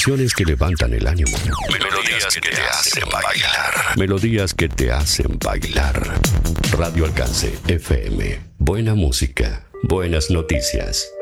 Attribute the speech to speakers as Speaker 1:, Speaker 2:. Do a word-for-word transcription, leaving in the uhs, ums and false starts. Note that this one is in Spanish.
Speaker 1: Canciones que levantan el ánimo. Melodías que te hacen bailar. Melodías que te hacen bailar. Radio Alcance F M. Buena música. Buenas noticias.